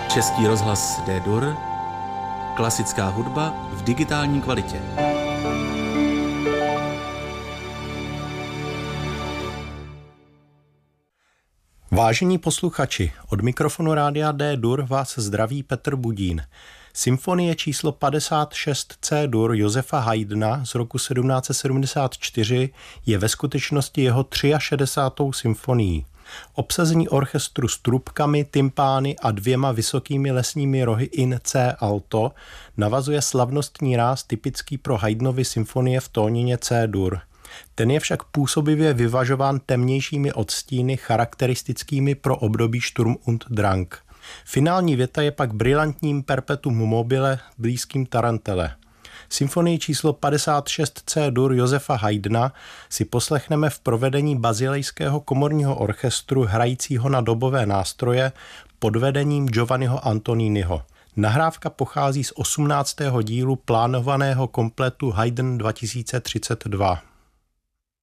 Český rozhlas D-Dur, klasická hudba v digitální kvalitě. Vážení posluchači, od mikrofonu rádia D-Dur vás zdraví Petr Budín. Symfonie číslo 56 C-dur Josefa Haydna z roku 1774 je ve skutečnosti jeho 63. symfonií. Obsazení orchestru s trubkami, tympány a 2 vysokými lesními rohy in C alto navazuje slavnostní ráz typický pro Haydnovy symfonie v tónině C-dur. Ten je však působivě vyvažován temnějšími odstíny charakteristickými pro období Sturm und Drang. Finální věta je pak brilantním perpetuum mobile blízkým tarantele. Symfonii číslo 56 C-dur Josefa Haydna si poslechneme v provedení Bazilejského komorního orchestru hrajícího na dobové nástroje pod vedením Giovanniho Antoniniho. Nahrávka pochází z 18. dílu plánovaného kompletu Haydn 2032.